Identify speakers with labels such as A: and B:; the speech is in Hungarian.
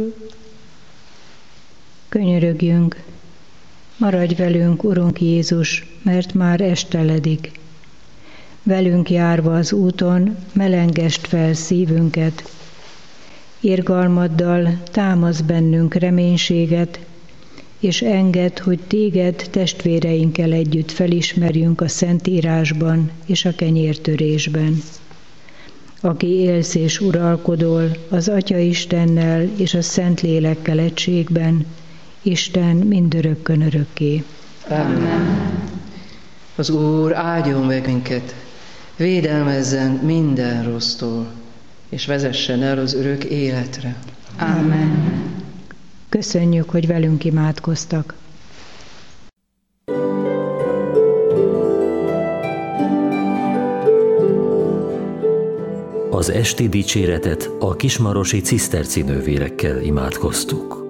A: Könyörögjünk, maradj velünk, Urunk Jézus, mert már esteledik. Velünk járva az úton, melengesd fel szívünket. Irgalmaddal támasz bennünk reménységet, és engedd, hogy téged testvéreinkkel együtt felismerjünk a Szentírásban és a kenyértörésben. Aki élsz és uralkodol az Atya Istennel és a Szentlélekkel egységben, Isten mindörökkön örökké.
B: Amen. Az Úr áldjon meg minket, védelmezzen minden rossztól, és vezessen el az örök életre.
A: Amen. Köszönjük, hogy velünk imádkoztak.
C: Az esti dicséretet a kismarosi ciszterci nővérekkel imádkoztuk.